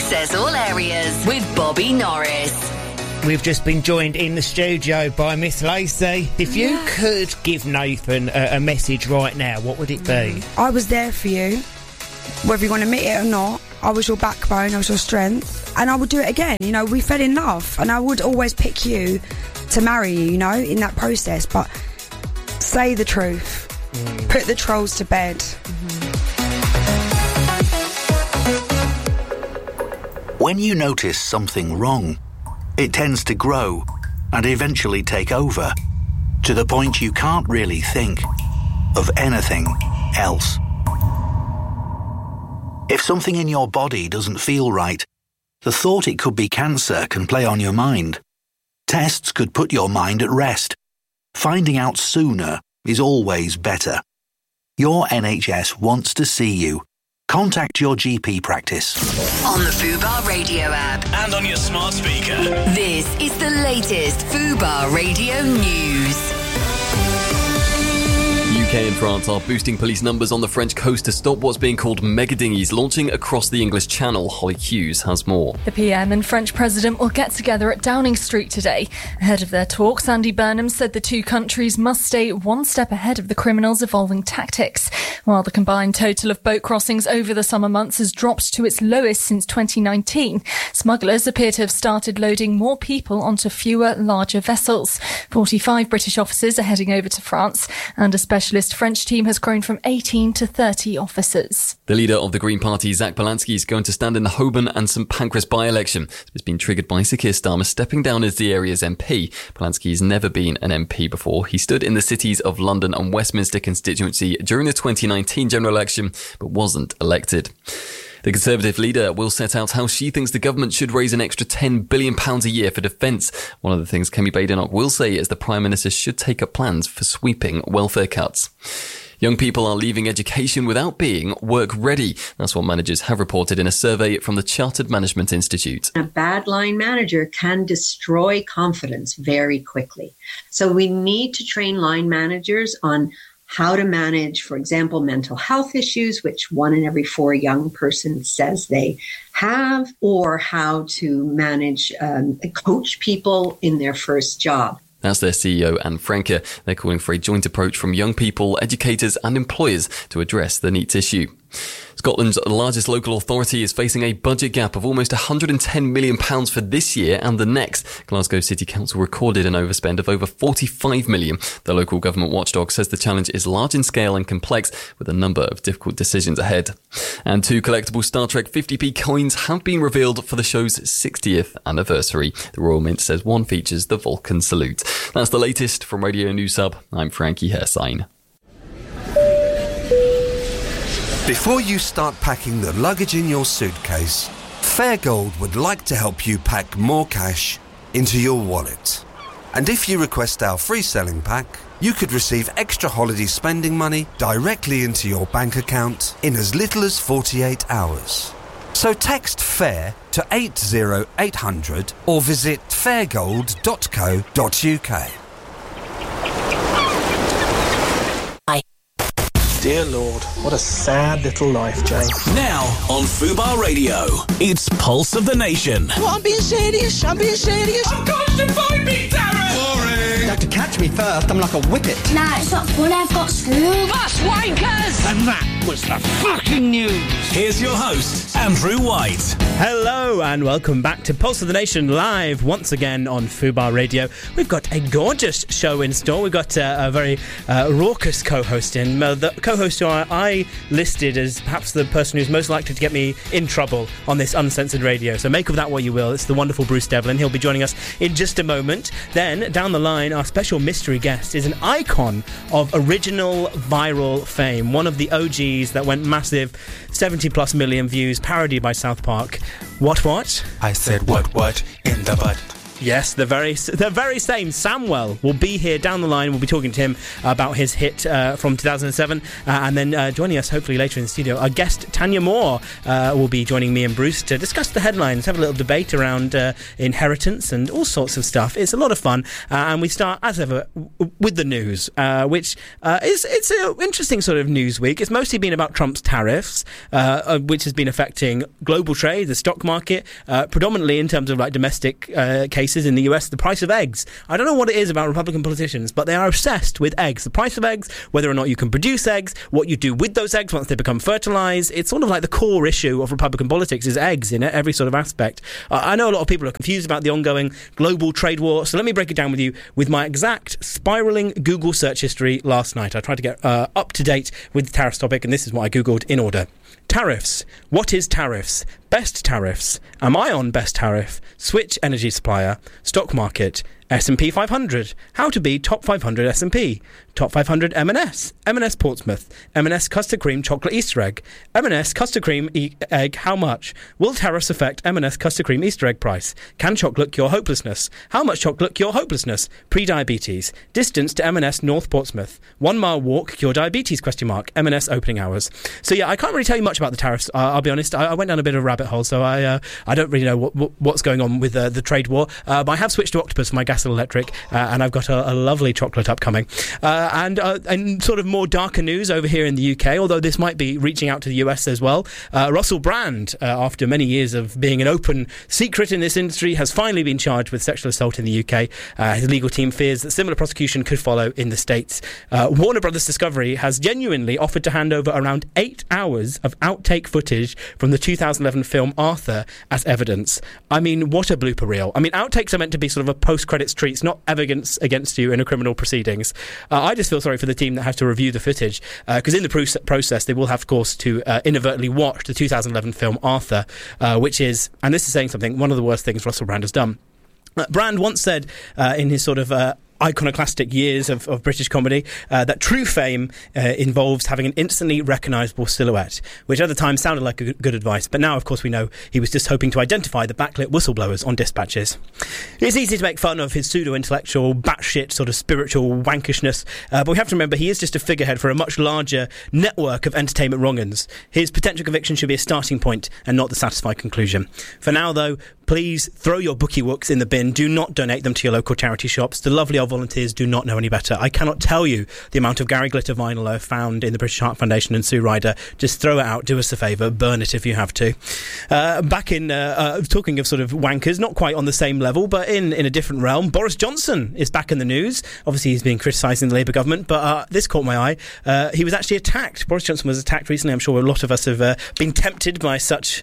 Access all areas with Bobby Norris. We've just been joined in the studio by Miss Lacey. If you could give Nathan a message right now, what would it be? I was there for you, whether you want to admit it or not. I was your backbone, I was your strength, and I would do it again. You know, we fell in love, and I would always pick you to marry you, you know, in that process. But say the truth. Put the trolls to bed. When you notice something wrong, it tends to grow and eventually take over, to the point you can't really think of anything else. If something in your body doesn't feel right, the thought it could be cancer can play on your mind. Tests could put your mind at rest. Finding out sooner is always better. Your NHS wants to see you. Contact your GP practice. On the Fubar Radio app. And on your smart speaker. This is the latest Fubar Radio news. UK and France are boosting police numbers on the French coast to stop what's being called mega dinghies launching across the English Channel. Holly Hughes has more. The PM and French President will get together at Downing Street today. Ahead of their talks, Andy Burnham said the two countries must stay one step ahead of the criminals' evolving tactics. While the combined total of boat crossings over the summer months has dropped to its lowest since 2019, smugglers appear to have started loading more people onto fewer, larger vessels. 45 British officers are heading over to France, and a specialist French team has grown from 18 to 30 officers. The leader of the Green Party, Zach Balansky, is going to stand in the Holborn and St Pancras by-election. It's been triggered by Sir Keir Starmer stepping down as the area's MP. Balansky has never been an MP before. He stood in the cities of London and Westminster constituency during the 2019 general election, but wasn't elected. The Conservative leader will set out how she thinks the government should raise an extra £10 billion a year for defence. One of the things Kemi Badenoch will say is the Prime Minister should take up plans for sweeping welfare cuts. Young people are leaving education without being work-ready. That's what managers have reported in a survey from the Chartered Management Institute. A bad line manager can destroy confidence very quickly. So we need to train line managers on how to manage, for example, mental health issues, which 1 in every 4 young person says they have, or how to manage, coach people in their first job. That's their CEO, Anne Franke. They're calling for a joint approach from young people, educators and employers to address the NEET issue. Scotland's largest local authority is facing a budget gap of almost £110 million for this year and the next. Glasgow City Council recorded an overspend of over £45 million. The local government watchdog says the challenge is large in scale and complex, with a number of difficult decisions ahead. And 2 collectible Star Trek 50p coins have been revealed for the show's 60th anniversary. The Royal Mint says one features the Vulcan salute. That's the latest from Radio News Hub. I'm Frankie Hersign. Before you start packing the luggage in your suitcase, Fairgold would like to help you pack more cash into your wallet. And if you request our free selling pack, you could receive extra holiday spending money directly into your bank account in as little as 48 hours. So text FAIR to 80800 or visit fairgold.co.uk. Dear Lord, what a sad little life, Jane. Now on Fubar Radio, it's Pulse of the Nation. Well, I'm being serious. Of course you find me, Darren! Boring! You have to catch me first. I'm like a whippet. Nah, it's not funny. I've got school. Bus wankers! And that was the fucking news. Here's your host, Andrew White. Hello and welcome back to Pulse of the Nation live once again on Fubar Radio. We've got a gorgeous show in store. We've got a very raucous co-host in. The co-host who I listed as perhaps the person who's most likely to get me in trouble on this uncensored radio. So make of that what you will. It's the wonderful Bruce Devlin. He'll be joining us in just a moment. Then down the line, our special mystery guest is an icon of original viral fame. One of the OGs that went massive, 70 plus million views, parody by South Park. What? I said what in the butt. Yes, the very same Samwell will be here down the line. We'll be talking to him about his hit from 2007, and then joining us hopefully later in the studio, our guest Tanya Moore will be joining me and Bruce to discuss the headlines, have a little debate around inheritance and all sorts of stuff. It's a lot of fun, and we start as ever with the news, which it's an interesting sort of news week. It's mostly been about Trump's tariffs, which has been affecting global trade, the stock market, predominantly in terms of like domestic cases in the US, the price of eggs. I don't know what it is about Republican politicians, but they are obsessed with eggs. The price of eggs, whether or not you can produce eggs, what you do with those eggs once they become fertilized. It's sort of like the core issue of Republican politics is eggs in every sort of aspect. I know a lot of people are confused about the ongoing global trade war, so let me break it down with you with my exact spiraling Google search history last night. I tried to get up to date with the tariffs topic, and this is what I Googled in order. Tariffs. What is tariffs? Best tariffs. Am I on best tariff? Switch energy supplier. Stock market. S&P 500. How to be top 500 S&P. Top 500 M&S. M&S Portsmouth. M&S custard cream chocolate Easter egg. M&S custard cream egg how much? Will tariffs affect M&S custard cream Easter egg price? Can chocolate cure hopelessness? How much chocolate cure hopelessness? Pre-diabetes. Distance to M&S North Portsmouth. 1 mile walk cure diabetes ? M&S opening hours. So yeah, I can't really tell you much about the tariffs. I'll be honest. I went down a bit of a rabbit hole, so I don't really know what's going on with the trade war. But I have switched to Octopus for my gas and electric, and I've got a lovely chocolate upcoming. And sort of more darker news over here in the UK, although this might be reaching out to the US as well. Russell Brand, after many years of being an open secret in this industry, has finally been charged with sexual assault in the UK. His legal team fears that similar prosecution could follow in the States. Warner Brothers Discovery has genuinely offered to hand over around 8 hours of outtake footage from the 2011 film Arthur as evidence. I mean, what a blooper reel. I mean, outtakes are meant to be sort of a post-credits treat, not evidence against you in a criminal proceedings. I just feel sorry for the team that have to review the footage, because in the process they will have, of course, to inadvertently watch the 2011 film Arthur, which is, and this is saying something, one of the worst things Russell Brand has done. Brand once said in his sort of iconoclastic years of British comedy that true fame involves having an instantly recognisable silhouette, which at the time sounded like a good advice, but now of course we know he was just hoping to identify the backlit whistleblowers on dispatches. It's easy to make fun of his pseudo-intellectual, batshit sort of spiritual wankishness, but we have to remember he is just a figurehead for a much larger network of entertainment wrong-uns. His potential conviction should be a starting point and not the satisfied conclusion. For now though, please throw your bookie wooks in the bin. Do not donate them to your local charity shops. The lovely old volunteers do not know any better. I cannot tell you the amount of Gary Glitter vinyl I've found in the British Heart Foundation and Sue Ryder. Just throw it out. Do us a favour. Burn it if you have to. Back in talking of sort of wankers, not quite on the same level, but in a different realm, Boris Johnson is back in the news. Obviously, he's been criticising the Labour government, but this caught my eye. He was actually attacked. Boris Johnson was attacked recently. I'm sure a lot of us have been tempted by such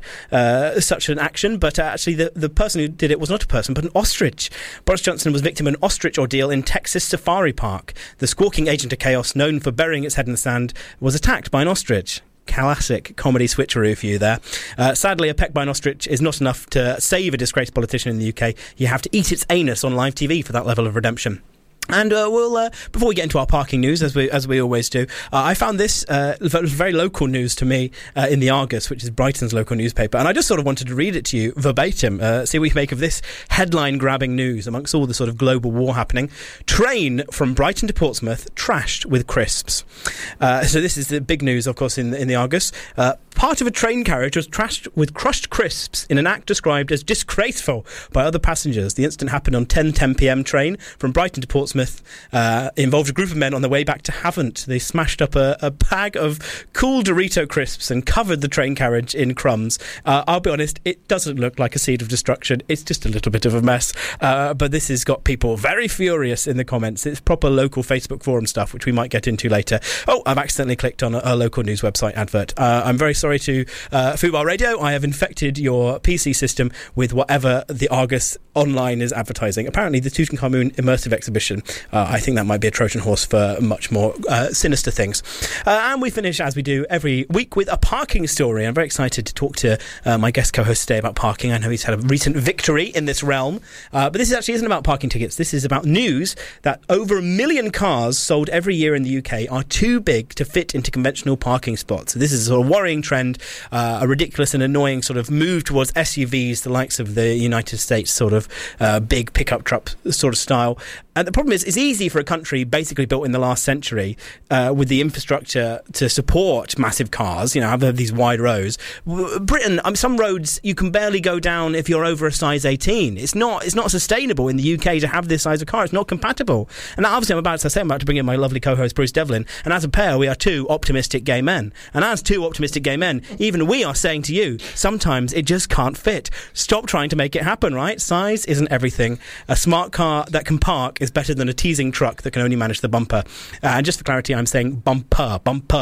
an action, but actually the person who did it was not a person, but an ostrich. Boris Johnson was victim of an ostrich ordeal in Texas Safari Park. The squawking agent of chaos, known for burying its head in the sand, was attacked by an ostrich. Classic comedy switcheroo for you there. Sadly, a peck by an ostrich is not enough to save a disgraced politician in the UK. You have to eat its anus on live TV for that level of redemption. And we'll before we get into our parking news, as we always do, I found this very local news to me in the Argus, which is Brighton's local newspaper, and I just sort of wanted to read it to you verbatim. See what you make of this headline-grabbing news amongst all the sort of global war happening. Train from Brighton to Portsmouth trashed with crisps. So this is the big news, of course, in the Argus. Part of a train carriage was trashed with crushed crisps in an act described as disgraceful by other passengers. The incident happened on 10 p.m. train from Brighton to Portsmouth. Involved a group of men on their way back to Havant. They smashed up a bag of cool Dorito crisps and covered the train carriage in crumbs. I'll be honest, it doesn't look like a seed of destruction. It's just a little bit of a mess. But this has got people very furious in the comments. It's proper local Facebook forum stuff, which we might get into later. Oh, I've accidentally clicked on a local news website advert. I'm very sorry to Fubar Radio. I have infected your PC system with whatever the Argus online is advertising. Apparently the Tutankhamun immersive exhibition. I think that might be a Trojan horse for much more sinister things. And we finish, as we do every week, with a parking story. I'm very excited to talk to my guest co-host today about parking. I know he's had a recent victory in this realm. But this actually isn't about parking tickets. This is about news that over 1 million cars sold every year in the UK are too big to fit into conventional parking spots. So this is a sort of worrying trend, a ridiculous and annoying sort of move towards SUVs, the likes of the United States sort of of big pickup truck sort of style. And the problem is, it's easy for a country basically built in the last century with the infrastructure to support massive cars, have these wide roads. Britain, some roads you can barely go down if you're over a size 18. It's not sustainable in the UK to have this size of car. It's not compatible. And obviously I'm about to bring in my lovely co-host Bruce Devlin, and as a pair we are two optimistic gay men. And as two optimistic gay men, even we are saying to you, sometimes it just can't fit. Stop trying to make it happen, right? Size isn't everything. A smart car that can park is better than a teasing truck that can only manage the bumper. And just for clarity, I'm saying bumper.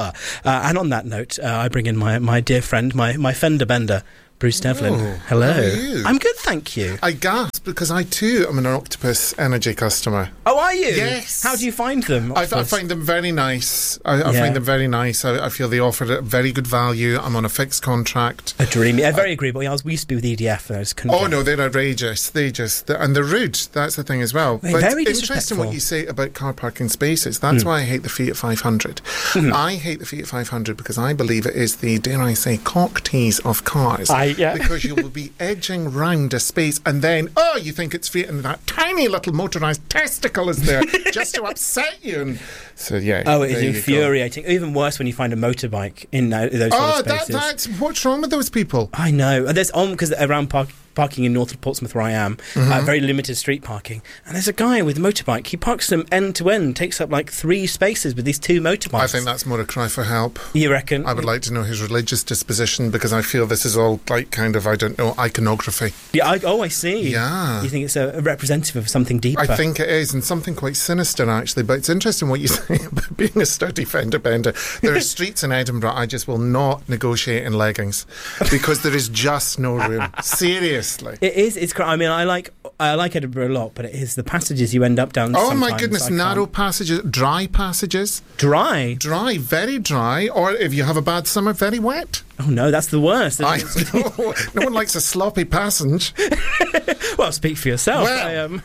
And on that note, I bring in my dear friend, my fender bender, Bruce Devlin. Hello. How are you? I'm good, thank you. I gasped because I too am an Octopus Energy customer. Oh, are you? Yes. How do you find them? I find them very nice. I find them very nice. I feel they offer a very good value. I'm on a fixed contract. A dreamy. Very agreeable. We used to be with EDF. And I just couldn't no, they're outrageous. And they're rude. That's the thing as well. They're but very it's interesting what you say about car parking spaces. That's why I hate the Fiat 500. I hate the Fiat 500 because I believe it is the, dare I say, cock tease of cars. Because you will be edging round a space and then, you think it's Fiat and that tiny little motorised testicle is there just to upset you. And so, yeah. Oh, it's infuriating. Even worse when you find a motorbike in those sort of spaces. What's wrong with those people? I know. And there's because around parking in north of Portsmouth where I am, very limited street parking, and there's a guy with a motorbike. He parks them end to end, takes up like 3 spaces with these 2 motorbikes. I think that's more a cry for help. You reckon? I would like to know his religious disposition, because I feel this is all like kind of, I don't know, iconography. Yeah. I see. Yeah. You think it's a representative of something deeper? I think it is, and something quite sinister actually. But it's interesting what you say about being a sturdy fender bender. There are streets in Edinburgh I just will not negotiate in leggings because there is just no room. Seriously. It is. I mean, I like Edinburgh a lot, but it is the passages you end up down. Oh my goodness, narrow passages, dry passages. Dry, very dry. Or if you have a bad summer, very wet. Oh no, that's the worst. I know. No one likes a sloppy passage. Well, speak for yourself. Well.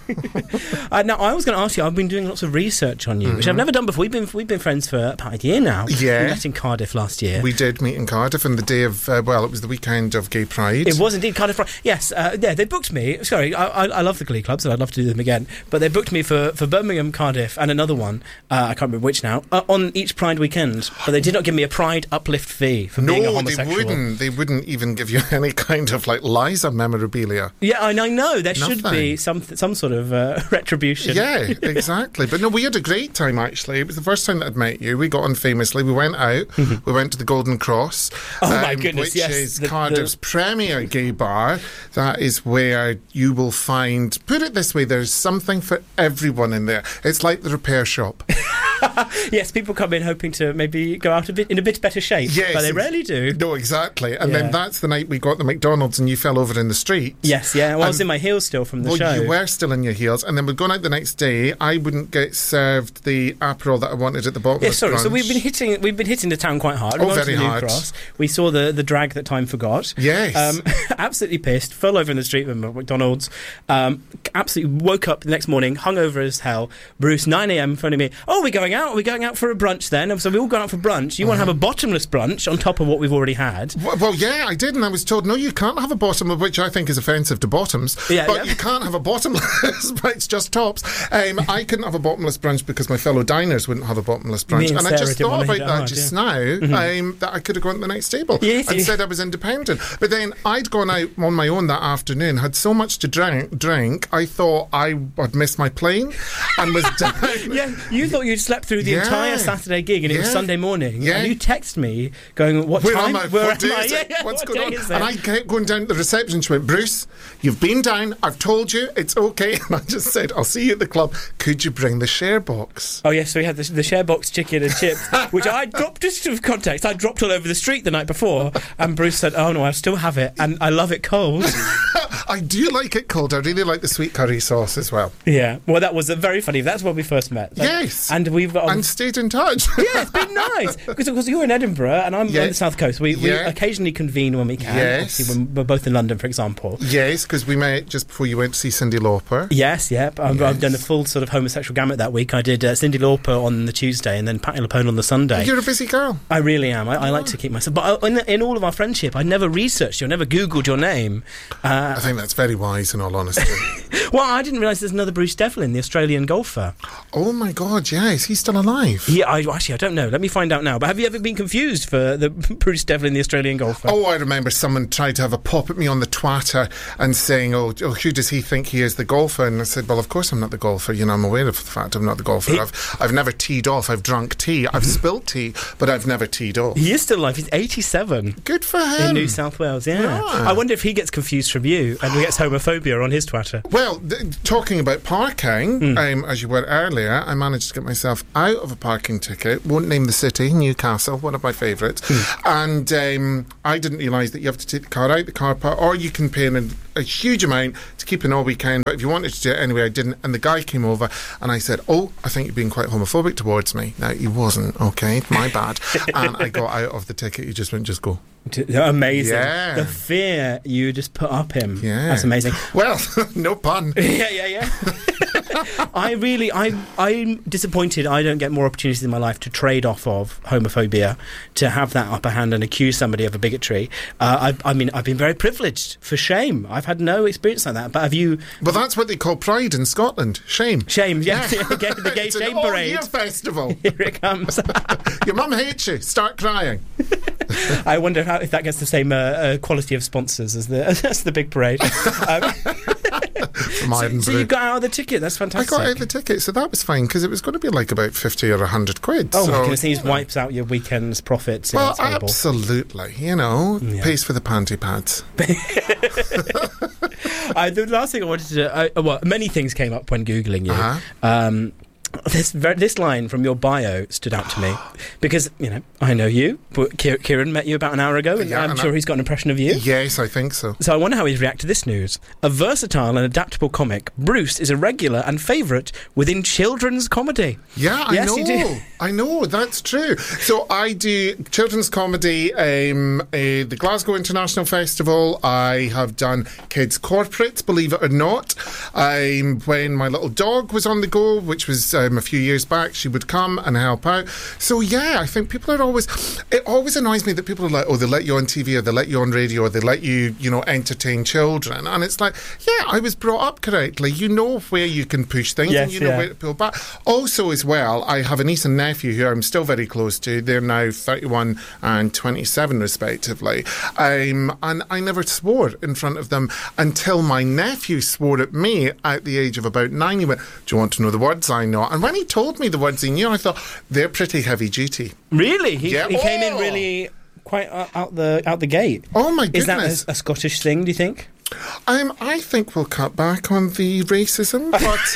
Now, I was going to ask you. I've been doing lots of research on you, which I've never done before. We've been friends for about a year now. Yeah, we met in Cardiff last year. We did meet in Cardiff on the day of. It was the weekend of Gay Pride. It was indeed Cardiff Pride. Yes, they booked me. Sorry, I love the Glee clubs, and I'd love to do them again. But they booked me for Birmingham, Cardiff, and another one. I can't remember which now. On each Pride weekend, but they did not give me a Pride uplift fee for being a homosexual. They wouldn't even give you any kind of like Liza memorabilia. Yeah, I know. There should be some sort of retribution. Yeah, exactly. But no, we had a great time actually. It was the first time that I'd met you. We got on famously. We went out. We went to the Golden Cross. Oh my goodness! Which is Cardiff's premier gay bar. That is where you will find. Put it this way: there's something for everyone in there. It's like the repair shop. Yes, people come in hoping to maybe go out in a bit better shape, but they rarely do. No, exactly. And then that's the night we got the McDonald's and you fell over in the street. Yes, yeah. Well, I was in my heels still from the show. You were still in your heels. And then we'd gone out the next day. I wouldn't get served the Aperol that I wanted at the bottom of the brunch. So we've been hitting the town quite hard. Very hard. Cross. We saw the drag that time forgot. Yes. Absolutely pissed. Fell over in the street with McDonald's. Absolutely woke up the next morning, hungover as hell. Bruce, 9 a.m, phoning me. Oh, we're going out. We're going out for a brunch then. So we all gone out for brunch. You want to have a bottomless brunch on top of what we've already had? Well, yeah, I did, and I was told, no, you can't have a bottom, which I think is offensive to bottoms. But you can't have a bottomless, but it's just tops. I couldn't have a bottomless brunch because my fellow diners wouldn't have a bottomless brunch. And I just thought about that just now, that I could have gone to the next table and said I was independent. But then I'd gone out on my own that afternoon, had so much to drink, I thought I would miss my plane and was down. Yeah, you thought you'd slept through the entire Saturday gig and it was Sunday morning. Yeah. And you text me going, what Where time? Am I? What day is it? What's going on? And I kept going down to the reception. She went, Bruce, you've been down. I've told you. It's okay. And I just said, I'll see you at the club. Could you bring the share box? Oh, yes. So we had the share box chicken and chips, which I dropped, just for context, I dropped all over the street the night before. And Bruce said, oh, no, I still have it. And I love it cold. I do like it cold. I really like the sweet curry sauce as well. Yeah. Well, that was very funny. That's when we first met. Yes. And we've and stayed in touch. Yeah, it's been nice. Because you're in Edinburgh and I'm on the South Coast. We occasionally convene when we can. Yes. Obviously, when we're both in London, for example. Yes, because we met just before you went to see Cyndi Lauper. Yes, yep. I've done the full sort of homosexual gamut that week. I did Cyndi Lauper on the Tuesday and then Patti LuPone on the Sunday. You're a busy girl. I really am. I like to keep myself. But in all of our friendship, I never researched you. I never Googled your name. I think that's very wise, in all honesty. Well, I didn't realise there's another Bruce Devlin, the Australian golfer. Oh my God, yeah, is he still alive? Yeah, I don't know. Let me find out now. But have you ever been confused for the Bruce Devlin, the Australian golfer? Oh, I remember someone tried to have a pop at me on the Twitter and saying, oh, who does he think he is, the golfer? And I said, well, of course I'm not the golfer. You know, I'm aware of the fact I'm not the golfer. I've never teed off. I've drunk tea. I've spilt tea, but I've never teed off. He is still alive. He's 87. Good for him. In New South Wales, yeah. I wonder if he gets confused from you and gets homophobia on his Twitter. Well, talking about parking, as you were earlier, I managed to get myself out of a parking ticket. Won't name the city, Newcastle, one of my favourites. And I didn't realise that you have to take the car out the car park, or you can pay a huge amount to keep in all weekend. But if you wanted to do it anyway, I didn't. And the guy came over and I said, oh, I think you're being quite homophobic towards me. Now, he wasn't, okay, my bad. And I got out of the ticket. He just went, just go. Amazing. Yeah. The fear you just put up him. Yeah. That's amazing. Well, no pun. Yeah. I'm disappointed I don't get more opportunities in my life to trade off of homophobia, to have that upper hand and accuse somebody of a bigotry. I've been very privileged, for shame. I've had no experience like that. But have you... Well, that's what they call Pride in Scotland. Shame. Shame, yeah. The gay it's shame an parade. all-year festival. Here it comes. Your mum hates you. Start crying. I wonder if that gets the same quality of sponsors as the big parade. From Edinburgh. So you got out of the ticket. That's fantastic. I got out of the ticket, so that was fine, because it was going to be like about 50 or 100 quid. Oh, so, my goodness, he wipes out your weekend's profits. Yeah, well, absolutely. Pays for the panty pads. The last thing I wanted to many things came up when Googling you. This line from your bio stood out to me because, I know you, but Kieran met you about an hour ago, and I'm sure he's got an impression of you. Yes, I think so. So I wonder how he'd react to this news. A versatile and adaptable comic, Bruce is a regular and favourite within children's comedy. Yeah, yes, I know. You do. I know, that's true. So I do children's comedy, the Glasgow International Festival. I have done kids' corporates, believe it or not. When my little dog was on the go, which was a few years back, she would come and help out. So yeah, I think people are always... It always annoys me that people are like, oh, they let you on TV, or they let you on radio, or they let you, entertain children. And it's like, yeah, I was brought up correctly. You know where you can push things, and you know where to pull back. Also, as well, I have a niece and nephew who I'm still very close to. They're now 31 and 27, respectively. And I never swore in front of them until my nephew swore at me at the age of about 9. He went, do you want to know the words I know? And when he told me the words he knew, I thought, they're pretty heavy duty. Really? He came in really quite out the gate. Oh my goodness. Is that a Scottish thing, do you think? I think we'll cut back on the racism,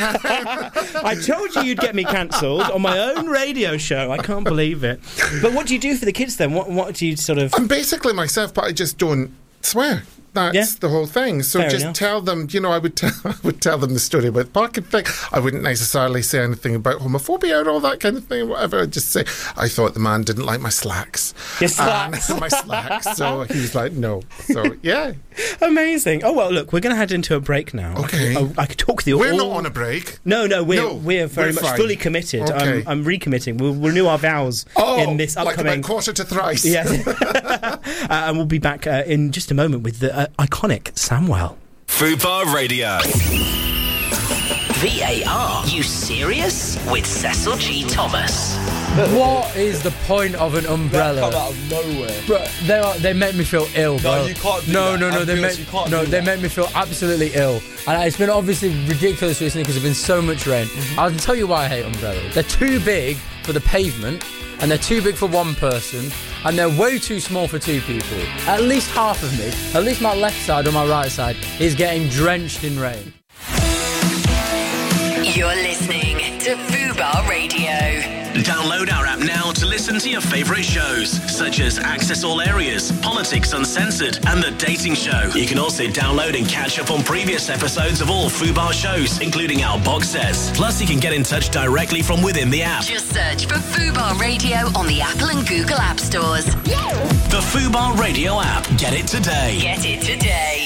but... I told you you'd get me cancelled on my own radio show. I can't believe it. But what do you do for the kids then? What do you sort of... I'm basically myself, but I just don't swear. That's the whole thing. So Fair just enough. tell them, I would tell them the story about the parking thing. I wouldn't necessarily say anything about homophobia or all that kind of thing, whatever. I'd just say, I thought the man didn't like my slacks. Your slacks? My slacks. So he was like, no. So, yeah. Amazing. Oh, well, look, we're going to head into a break now. Okay. I could talk with you We're not on a break. No, we're very much fine. fully committed. Okay. I'm recommitting. We'll renew our vows in this upcoming... like about quarter to thrice. Yes. And we'll be back in just a moment with the iconic Samwell. Fubar Radio. VAR, you serious? With Cecil G. Thomas. What is the point of an umbrella? That come out of nowhere. Bro, they make me feel ill, bro. No, you can't do that. No, they make me feel absolutely ill. And it's been obviously ridiculous recently because there's been so much rain. Mm-hmm. I'll tell you why I hate umbrellas. They're too big for the pavement, and they're too big for one person, and they're way too small for two people. At least half of me, at least my left side or my right side, is getting drenched in rain. You're listening to Fubar Radio. Download our app now to listen to your favourite shows, such as Access All Areas, Politics Uncensored, and The Dating Show. You can also download and catch up on previous episodes of all Fubar shows, including our box sets. Plus, you can get in touch directly from within the app. Just search for Fubar Radio on the Apple and Google App Stores. The Fubar Radio app. Get it today. Get it today.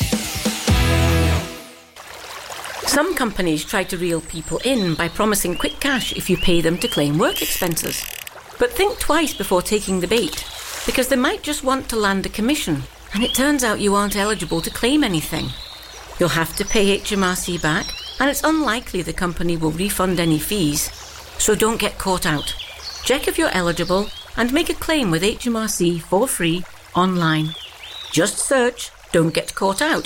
Some companies try to reel people in by promising quick cash if you pay them to claim work expenses. But think twice before taking the bait, because they might just want to land a commission, and it turns out you aren't eligible to claim anything. You'll have to pay HMRC back, and it's unlikely the company will refund any fees. So don't get caught out. Check if you're eligible and make a claim with HMRC for free online. Just search "Don't Get Caught Out."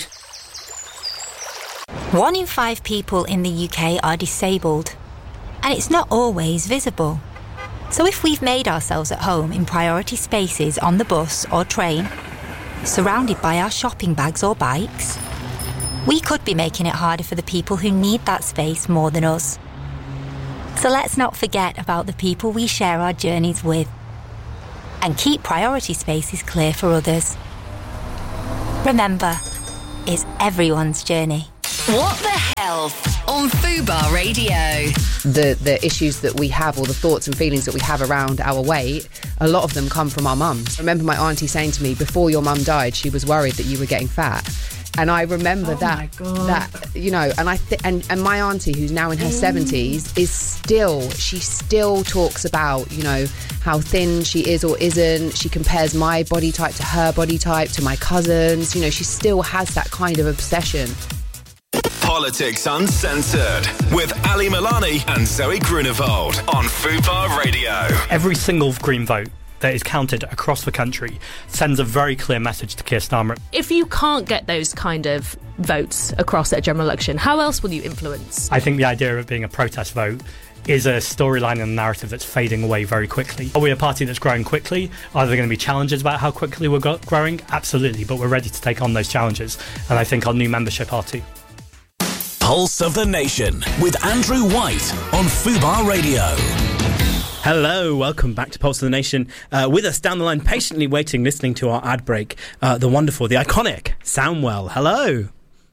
1 in 5 people in the UK are disabled, and it's not always visible. So if we've made ourselves at home in priority spaces on the bus or train, surrounded by our shopping bags or bikes, we could be making it harder for the people who need that space more than us. So let's not forget about the people we share our journeys with, and keep priority spaces clear for others. Remember, it's everyone's journey. What the Health on Fubar Radio. The issues that we have, or the thoughts and feelings that we have around our weight, a lot of them come from our mums. I remember my auntie saying to me, before your mum died, she was worried that you were getting fat. And I remember that, you know, and my auntie, who's now in her 70s, she still talks about, you know, how thin she is or isn't. She compares my body type to her body type, to my cousins. You know, she still has that kind of obsession. Politics Uncensored with Ali Milani and Zoe Grunewald on Fubar Radio. Every single Green vote that is counted across the country sends a very clear message to Keir Starmer. If you can't get those kind of votes across at a general election, how else will you influence? I think the idea of it being a protest vote is a storyline and a narrative that's fading away very quickly. Are we a party that's growing quickly? Are there going to be challenges about how quickly we're growing? Absolutely, but we're ready to take on those challenges, and I think our new membership are too. Pulse of the Nation with Andrew White on Fubar Radio. Hello, welcome back to Pulse of the Nation. With us down the line, patiently waiting, listening to our ad break, the wonderful, the iconic Samwell. Hello.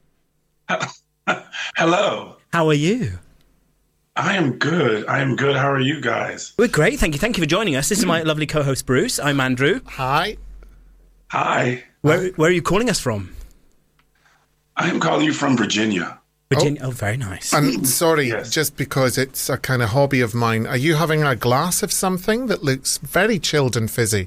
Hello. How are you? I am good. How are you guys? We're great, thank you. Thank you for joining us. This is my lovely co-host, Bruce. I'm Andrew. Hi. Hi. Where are you calling us from? I'm calling you from Virginia. Virginia. Oh, very nice. And sorry, just because it's a kind of hobby of mine, are you having a glass of something that looks very chilled and fizzy?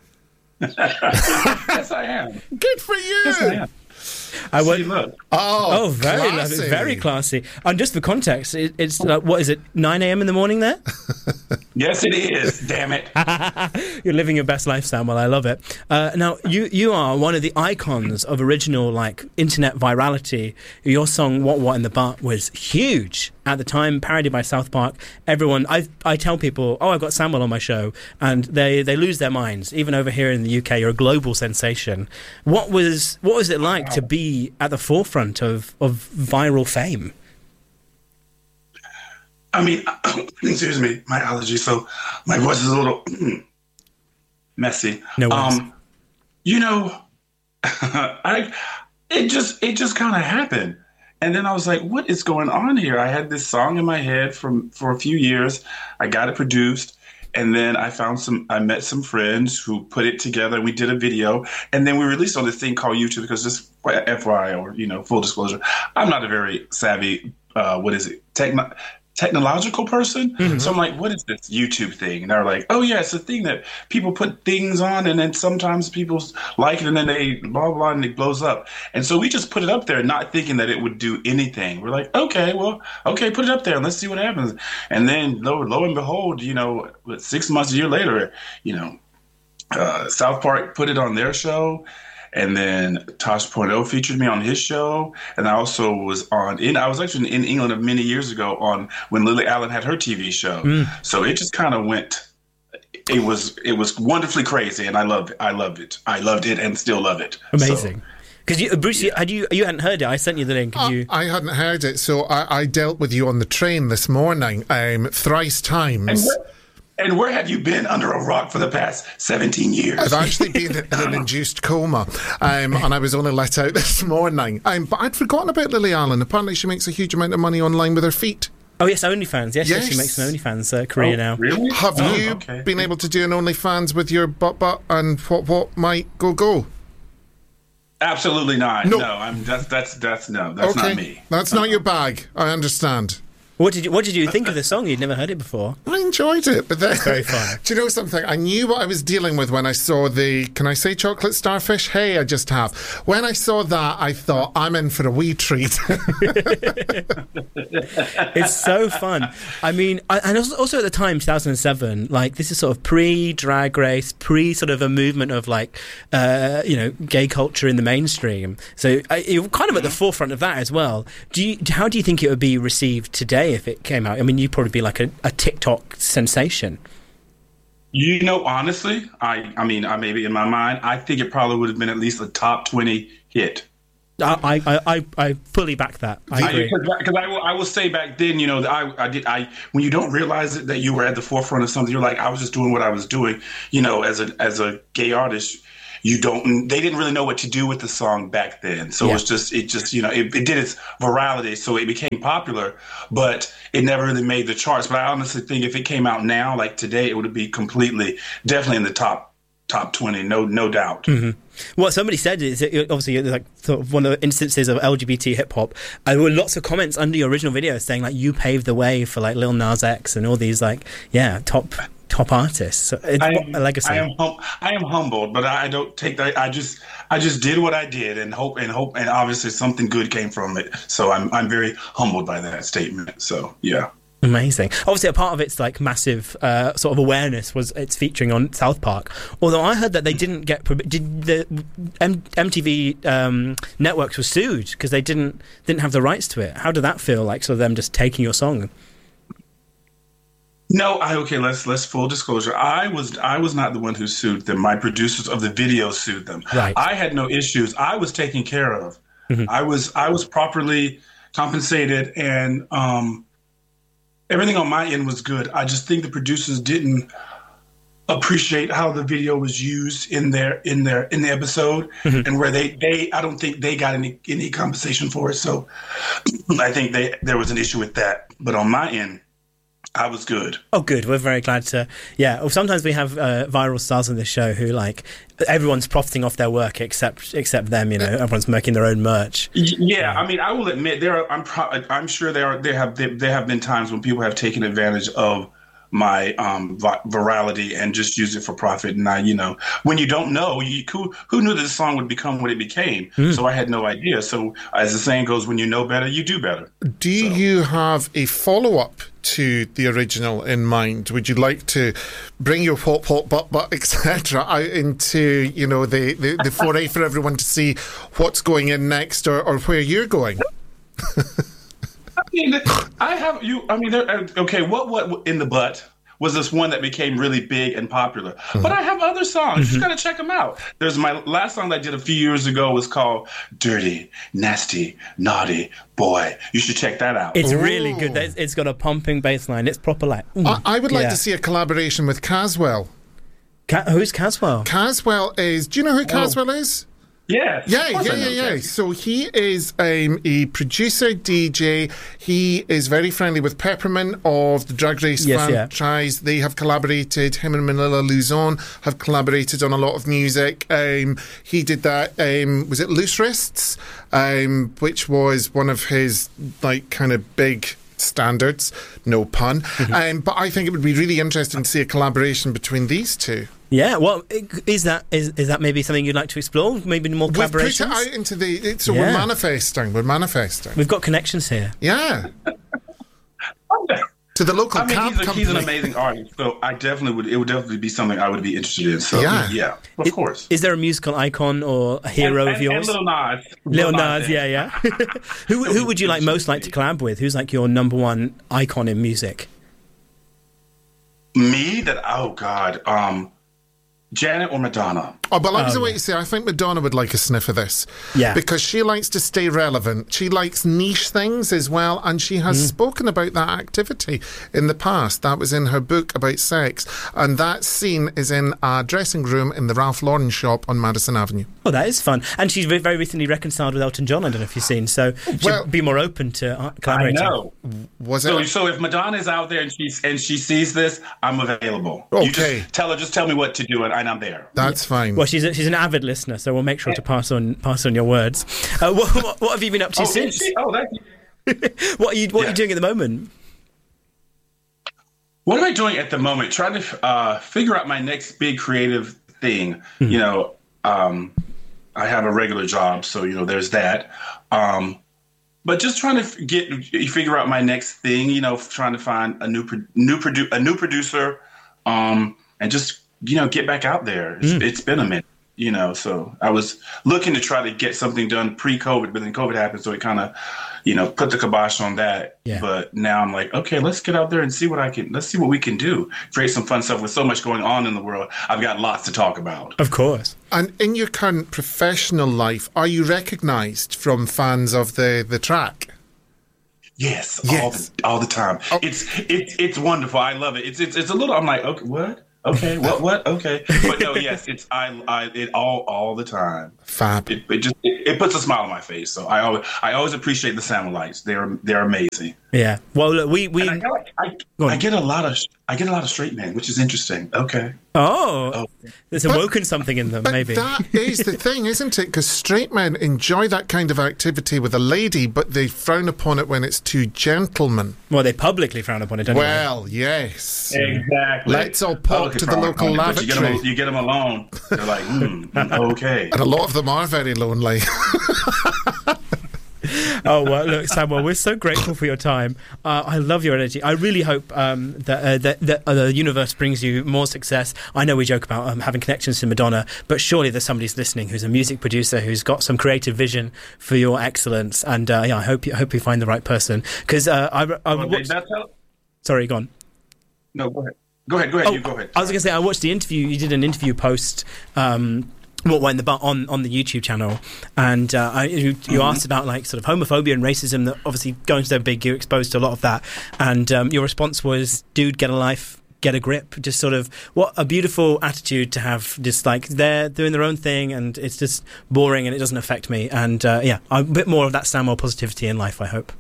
Yes, I am. Good for you. Yes, I am. Look. Oh, very classy. lovely, very classy. And just for context, it's what is it, 9 a.m. in the morning there? Yes, it is. Damn it! You're living your best life, Samuel. I love it. Now, you are one of the icons of original internet virality. Your song "What in the Butt" was huge at the time, parodied by South Park. Everyone, I tell people, I've got Samuel on my show, and they lose their minds. Even over here in the UK, you're a global sensation. What was it like to be at the forefront of viral fame? I mean, excuse me, my allergies, so my voice is a little messy. No worries. You know, it just kind of happened. And then I was like, what is going on here? I had this song in my head for a few years. I got it produced. And then I met some friends who put it together. We did a video. And then we released on this thing called YouTube, because just FYI, or, full disclosure, I'm not a very savvy, technological person. Mm-hmm. So I'm like, what is this YouTube thing? And they're like, oh yeah, it's a thing that people put things on, and then sometimes people like it, and then they blah blah, and it blows up. And so we just put it up there, not thinking that it would do anything. We're like, okay, put it up there and let's see what happens. And then lo and behold, 6 months, a year later, South Park put it on their show. And then Tosh Point featured me on his show. And I also was I was actually in England many years ago when Lily Allen had her TV show. So it just kind of went, it was wonderfully crazy. And I loved it. I loved it and still love it. Amazing. Because Bruce, you hadn't heard it. I sent you the link. I hadn't heard it. So I dealt with you on the train this morning, thrice times. And where have you been under a rock for the past 17 years? I've actually been in an induced coma, and I was only let out this morning. But I'd forgotten about Lily Allen. Apparently she makes a huge amount of money online with her feet. Oh, yes, OnlyFans. Yes, she makes an OnlyFans career now. Really? Have you been able to do an OnlyFans with your butt and what might go? Absolutely not. No, that's not me. That's not your bag. I understand. What did you think of the song? You'd never heard it before. I enjoyed it, but then, very fun. Do you know something? I knew what I was dealing with when I saw can I say chocolate starfish? Hey, I just have. When I saw that, I thought, I'm in for a wee treat. It's so fun. I mean, and also at the time, 2007, like, this is sort of pre-Drag Race, sort of a movement of, like, gay culture in the mainstream. So you're kind of at the forefront of that as well. How do you think it would be received today if it came out? I mean, you'd probably be like a TikTok sensation. You know, honestly, I mean, maybe in my mind, I think it probably would have been at least a top 20 hit. I fully back that. I agree. Because I will say back then, you know, when you don't realize it, that you were at the forefront of something, you're like, I was just doing what I was doing, you know, as a gay artist. They didn't really know what to do with the song back then. So it just, you know, it did its virality. So it became popular, but it never really made the charts. But I honestly think if it came out now, like today, it would be definitely in the top 20, no doubt. Mm-hmm. What somebody said is that obviously like sort of one of the instances of LGBT hip hop. There were lots of comments under your original video saying like you paved the way for like Lil Nas X and all these like top artists. So it's a legacy. I am humbled, but I don't take that. I just did what I did and hope, and obviously something good came from it. So I'm very humbled by that statement. So yeah. Amazing. Obviously, a part of its like massive sort of awareness was its featuring on South Park. Although I heard that they didn't get the MTV networks were sued because they didn't have the rights to it. How did that feel like? So them just taking your song? No, let's full disclosure. I was not the one who sued them. My producers of the video sued them. Right. I had no issues. I was taken care of. Mm-hmm. I was properly compensated, and everything on my end was good. I just think the producers didn't appreciate how the video was used in the episode, mm-hmm. and where they I don't think they got any compensation for it. So I think there was an issue with that. But on my end, I was good. Oh, good. We're very glad to. Yeah. Well, sometimes we have viral stars on this show who like everyone's profiting off their work except them. You know, everyone's making their own merch. Yeah. I mean, I will admit I'm sure there have been times when people have taken advantage of my virality and just use it for profit. And you know, when you don't know, who knew that this song would become what it became? So I had no idea. So as the saying goes, when you know better, you do better. Do you have a follow-up to the original in mind? Would you like to bring your pop, but etc. out into, you know, the foray for everyone to see what's going in next or where you're going? What in the butt was this one that became really big and popular. Mm-hmm. But I have other songs. Mm-hmm. You just got to check them out. There's my last song that I did a few years ago was called Dirty, Nasty, Naughty Boy. You should check that out. It's really good. It's got a pumping bass line. It's proper like... I would like to see a collaboration with Caswell. Who's Caswell? Caswell is... Do you know who Caswell is? Yeah. So he is a producer, DJ. He is very friendly with Peppermint of the Drag Race franchise. Yeah. They have collaborated. Him and Manila Luzon have collaborated on a lot of music. He did that. Was it Loose Wrists? Which was one of his like kind of big standards. No pun. Mm-hmm. But I think it would be really interesting to see a collaboration between these two. Yeah, well, is that maybe something you'd like to explore? Maybe more collaborations? We've put it out into we're manifesting. We've got connections here. Yeah. To the local cab company. He's an amazing artist, so I definitely it would definitely be something I would be interested in. So yeah, of course. Is there a musical icon or a hero of yours? And Lil Nas, yeah. Who would you most like to collab with? Who's like your number one icon in music? Me? Oh God. Janet or Madonna? Oh, but I was going to say, I think Madonna would like a sniff of this. Yeah. Because she likes to stay relevant. She likes niche things as well, and she has spoken about that activity in the past. That was in her book about sex, and that scene is in a dressing room in the Ralph Lauren shop on Madison Avenue. Oh, that is fun. And she's very recently reconciled with Elton John, I don't know if you've seen, so she'll be more open to collaborating. I know. So if Madonna's out there and she sees this, I'm available. Okay. You just tell me what to do, and I'm there. That's fine. Well, she's an avid listener, so we'll make sure to pass on your words. What have you been up to since? Thank you. What are you doing at the moment? What am I doing at the moment? Trying to figure out my next big creative thing. Mm-hmm. You know, I have a regular job, so, you know, there's that. But just trying to figure out my next thing, you know, trying to find a new producer, and just, you know, get back out there. It's been a minute, you know, so I was looking to try to get something done pre-COVID, but then COVID happened, so it kind of, you know, put the kibosh on that. Yeah. But now I'm like, okay, let's get out there and let's see what we can do. Create some fun stuff with so much going on in the world. I've got lots to talk about. Of course. And in your current professional life, are you recognised from fans of the track? Yes. All the time. Oh. It's wonderful. I love it. It's a little, I'm like, okay, what? Okay, what? Okay. But no, yes, it's all the time. Fab. It puts a smile on my face. So I always appreciate the Sound-A-Lites. They're amazing. Yeah. Well, look, I get a lot of straight men, which is interesting. Okay. Oh. There's awoken something in them, maybe. That is the thing, isn't it? Because straight men enjoy that kind of activity with a lady, but they frown upon it when it's two gentlemen. Well, they publicly frown upon it, don't they? Well, yes. Exactly. Let's all pop to the local lavatory. You get them alone. They're like, okay. And a lot of them are very lonely. Oh, well, look, Samuel, we're so grateful for your time. I love your energy. I really hope that the universe brings you more success. I know we joke about having connections to Madonna, but surely there's somebody listening who's a music producer who's got some creative vision for your excellence. And I hope you find the right person. Because sorry, go on. No, go ahead. Go ahead. Oh, you go ahead. I was going to say, I watched the interview. You did an interview post. On the YouTube channel, and you asked about like sort of homophobia and racism that obviously going so big, you're exposed to a lot of that, and your response was, "Dude, get a life, get a grip." Just sort of what a beautiful attitude to have. Just like they're doing their own thing, and it's just boring, and it doesn't affect me. And a bit more of that Samuel positivity in life, I hope.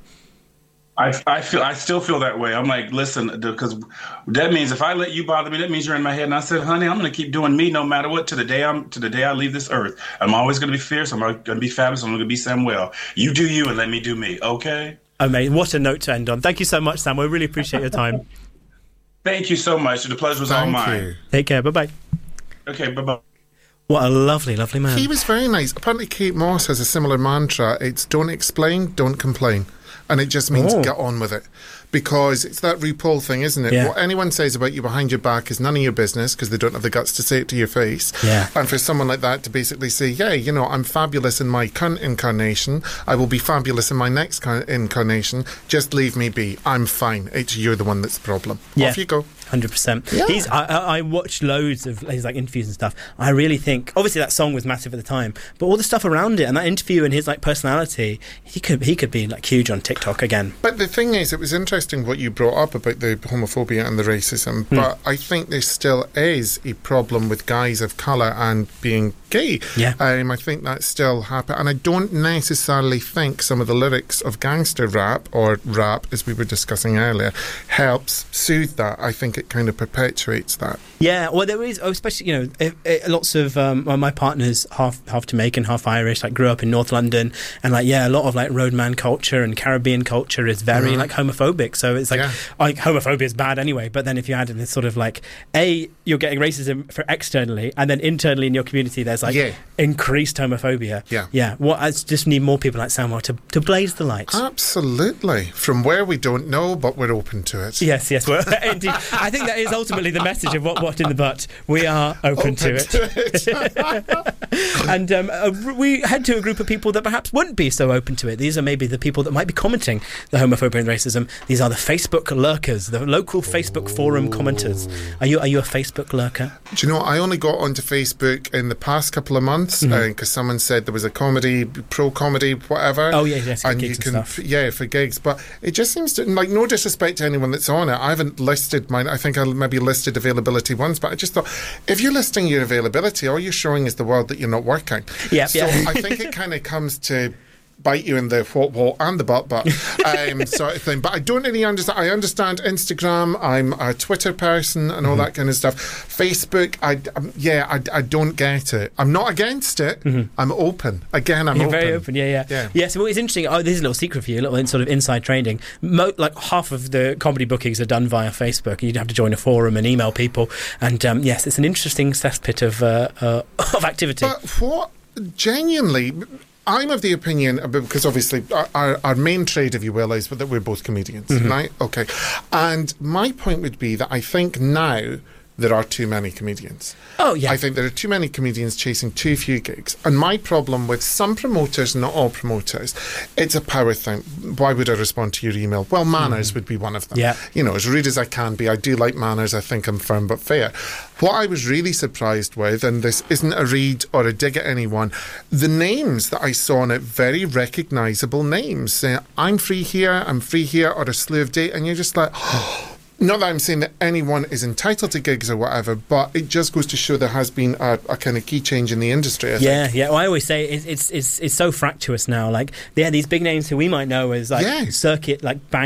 I still feel that way. I'm like, listen, because that means if I let you bother me, that means you're in my head. And I said, honey, I'm going to keep doing me no matter what to the day I leave this earth. I'm always going to be fierce. I'm going to be fabulous. I'm going to be Samuel. You do you and let me do me. Okay. Amazing. What a note to end on. Thank you so much, Samuel. I really appreciate your time. Thank you so much. The pleasure was all mine. Take care. Bye-bye. Okay. Bye-bye. What a lovely, lovely man. He was very nice. Apparently, Kate Moss has a similar mantra. It's don't explain, don't complain. And it just means get on with it. Because it's that RuPaul thing, isn't it? Yeah. What anyone says about you behind your back is none of your business because they don't have the guts to say it to your face. Yeah. And for someone like that to basically say, yeah, you know, I'm fabulous in my current incarnation. I will be fabulous in my next incarnation. Just leave me be. I'm fine. You're the one that's the problem. Yeah. Off you go. 100%. Yeah. I watched loads of his like interviews and stuff. I really think, obviously that song was massive at the time, but all the stuff around it and that interview and his like personality, he could be like huge on TikTok again. But the thing is, it was interesting what you brought up about the homophobia and the racism, but I think there still is a problem with guys of colour and being gay. Yeah. I think that still happens, and I don't necessarily think some of the lyrics of gangster rap, or rap as we were discussing earlier, helps soothe that. I think it kind of perpetuates that. Yeah, well, there is, especially, lots of my partner's half Jamaican, half Irish, like grew up in North London, and a lot of like roadman culture and Caribbean culture is very like homophobic. So it's like homophobia is bad anyway, but then if you add in this sort of like, you're getting racism for externally, and then internally in your community there's like increased homophobia. Yeah. I just need more people like Samuel to blaze the light. Absolutely. From where we don't know, but we're open to it. Yes, well, indeed. I think that is ultimately the message of what in the butt. We are open to it. And we head to a group of people that perhaps wouldn't be so open to it. These are maybe the people that might be commenting the homophobia and racism. These are the Facebook lurkers, the local Facebook forum commenters. Are you a Facebook lurker? Do you know, I only got onto Facebook in the past couple of months because someone said there was a pro-comedy, whatever. Oh, yes, and gigs you can, and stuff. For gigs. But it just seems to, like, no disrespect to anyone that's on it. I haven't listed mine. I think I maybe listed availability once, but I just thought, if you're listing your availability, all you're showing is the world that you're not working. Yeah. So I think it kind of comes to bite you in the what and the butt sort of thing. But I don't really understand. I understand Instagram. I'm a Twitter person and all that kind of stuff. Facebook, I don't get it. I'm not against it. I'm open. Again, I'm You're open. very open, yeah. So what is interesting, this is a little secret for you, a little sort of inside trading. Like half of the comedy bookings are done via Facebook. You'd have to join a forum and email people. And yes, it's an interesting cesspit of activity. But what, genuinely... I'm of the opinion, because obviously our main trade, if you will, is that we're both comedians, right? Okay. And my point would be that I think now there are too many comedians. Oh, yeah. I think there are too many comedians chasing too few gigs. And my problem with some promoters, not all promoters, it's a power thing. Why would I respond to your email? Well, manners would be one of them. Yeah. You know, as rude as I can be, I do like manners. I think I'm firm but fair. What I was really surprised with, and this isn't a read or a dig at anyone, the names that I saw on it, very recognisable names. Saying, I'm free here, or a slew of date, and you're just like... Not that I'm saying that anyone is entitled to gigs or whatever, but it just goes to show there has been a kind of key change in the industry, I think. Well, I always say it's so fractious now. Like, these big names who we might know as like circuit, like bang